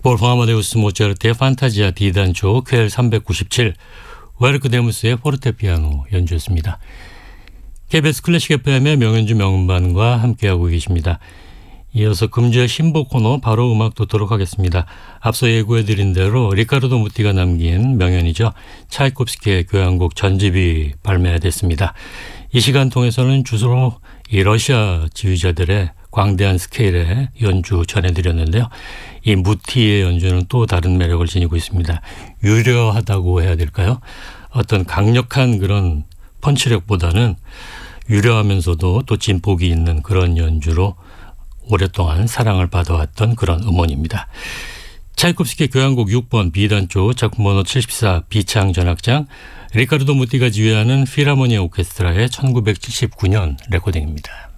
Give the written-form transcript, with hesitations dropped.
볼프 아마데우스 모차르트의 판타지아 D단조 퀘 397, 웨르크 데무스의 포르테피아노 연주였습니다. KBS 클래식 FM의 명연주 명음반과 함께하고 계십니다. 이어서 금주의 신보 코너 바로 음악 듣도록 하겠습니다. 앞서 예고해드린 대로 리카르도 무티가 남긴 명연이죠. 차이콥스키의 교향곡 전집이 발매됐습니다. 이 시간 통해서는 주로 이 러시아 지휘자들의 광대한 스케일의 연주 전해드렸는데요. 이 무티의 연주는 또 다른 매력을 지니고 있습니다. 유려하다고 해야 될까요? 어떤 강력한 그런 펀치력보다는 유려하면서도 또 진폭이 있는 그런 연주로 오랫동안 사랑을 받아왔던 그런 음원입니다. 차이콥스키 교향곡 6번 B단조 작품 번호 74 비창 전악장, 리카르도 무티가 지휘하는 필하모니아 오케스트라의 1979년 레코딩입니다.